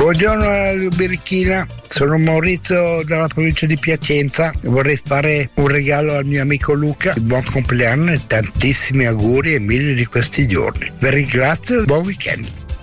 Buongiorno Berichina, sono Maurizio dalla provincia di Piacenza. Vorrei fare un regalo al mio amico Luca. Buon compleanno e tantissimi auguri e mille di questi giorni. Vi ringrazio e buon weekend.